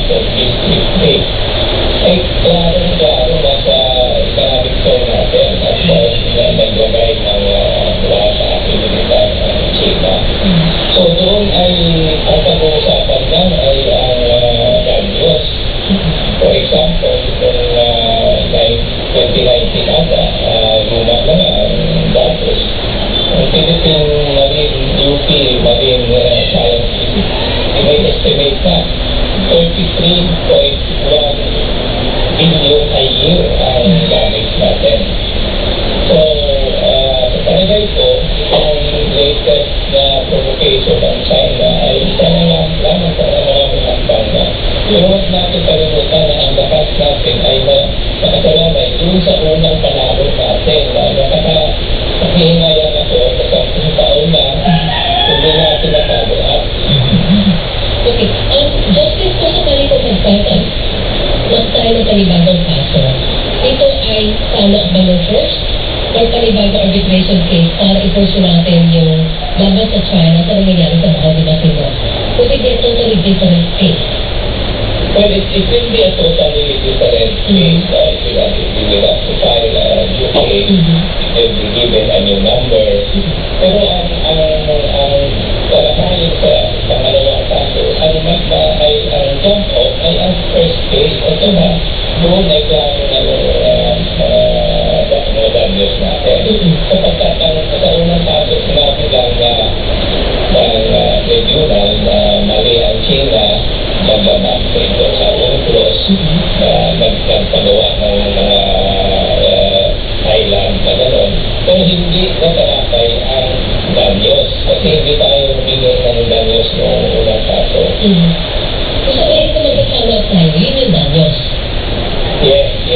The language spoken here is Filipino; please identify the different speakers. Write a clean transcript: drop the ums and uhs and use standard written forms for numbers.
Speaker 1: example, District 3, ay klaro nasa economic zone natin at naglagay ng lahat sa aktibidad ng China. So doon ay ang pag-uusapan lang ay ang danyos. For example, kung 2019 ata, luma na nga ang datos. Ang Philippine Marine, UP Marine Sciences, may estimate na 33.1 billion a year ang damage natin. So, sa palagay ko, itong latest na provocation ng China ay isa na lamang sa maraming hakbang na. Pero huwag natin kalimutan na ang lakas natin ay nakasalamay doon sa unang panalo natin na nakahingaya na to sa 10 taon na hindi natin natalo-up.
Speaker 2: Okay. Justice, kung sakali ko magpatan, lang tayo ng panibagong kaso, ito ay follow-up ba ng first or panibagong arbitration case para i-pursue natin yung laban sa China sa nangyayari sa mga Dimasino? Could it be a totally different case?
Speaker 1: Well, it will be a totally different case. We will have to file a new case. It will be given a new number. Pero ang kalakayin sa pangalawang kaso, ang jump off ay ang first case. At saka, doon ay klaro na yung mga danyos natin. Kapag sa unang kaso, sinabi lang na tribunal na mali ang China maglaman ito sa UNCLOS na nagpagawa ng mga island na gano'n. Pero hindi natalakay ang danyos kasi hindi tayo humingi ng danyos noong unang kaso.